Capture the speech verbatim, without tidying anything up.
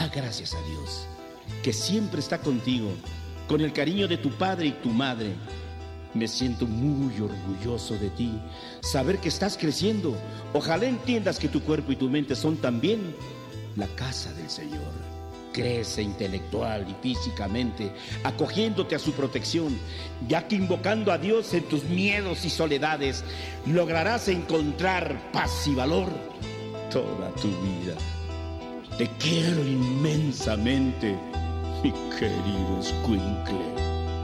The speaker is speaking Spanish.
Da gracias a Dios, que siempre está contigo, con el cariño de tu padre y tu madre. Me siento muy orgulloso de ti, saber que estás creciendo. Ojalá entiendas que tu cuerpo y tu mente son también la casa del Señor. Crece intelectual y físicamente, acogiéndote a su protección, ya que invocando a Dios en tus miedos y soledades, lograrás encontrar paz y valor toda tu vida. Te quiero inmensamente, mi querido escuincle.